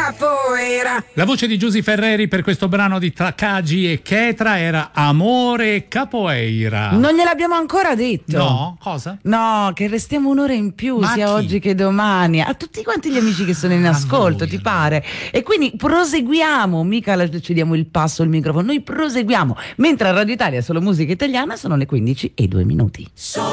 capoeira. La voce di Giusy Ferreri per questo brano di Takagi e Ketra era Amore e Capoeira. Non gliel'abbiamo ancora detto. No? Cosa? No, che restiamo un'ora in più, Ma sia chi? oggi che domani. A tutti quanti gli amici che sono in ascolto, voi, ti pare? E quindi proseguiamo, mica cediamo il passo, il microfono, noi proseguiamo. Mentre a Radio Italia solo musica italiana sono le 15:02.